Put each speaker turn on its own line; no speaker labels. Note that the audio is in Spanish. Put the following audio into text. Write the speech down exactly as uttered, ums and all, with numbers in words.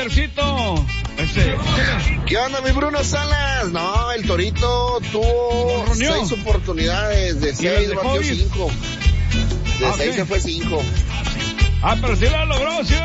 Edgarcito. Ese.
¿Qué onda, mi Bruno Salas? No, el Torito tuvo seis oportunidades, de seis batió cinco. De
ah,
seis
okay.
se fue cinco.
Ah, pero sí lo logró, sí